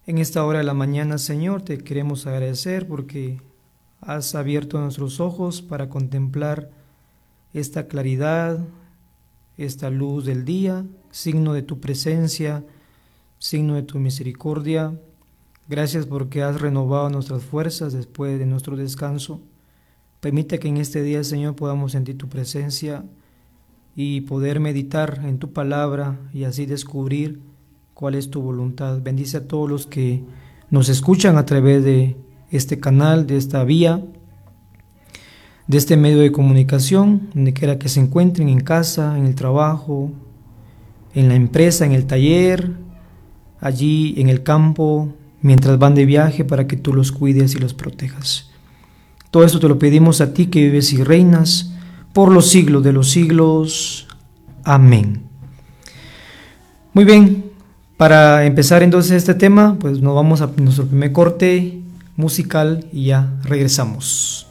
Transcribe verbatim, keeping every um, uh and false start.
En esta hora de la mañana, Señor, te queremos agradecer porque has abierto nuestros ojos para contemplar esta claridad, esta luz del día, signo de tu presencia, signo de tu misericordia. Gracias porque has renovado nuestras fuerzas después de nuestro descanso. Permite que en este día, Señor, podamos sentir tu presencia y poder meditar en tu palabra y así descubrir cuál es tu voluntad. Bendice a todos los que nos escuchan a través de este canal, de esta vía, de este medio de comunicación, donde quiera que se encuentren, en casa, en el trabajo, en la empresa, en el taller, allí en el campo, mientras van de viaje, para que tú los cuides y los protejas. Todo esto te lo pedimos a ti que vives y reinas por los siglos de los siglos. Amén. Muy bien, para empezar entonces este tema, pues nos vamos a nuestro primer corte musical y ya regresamos.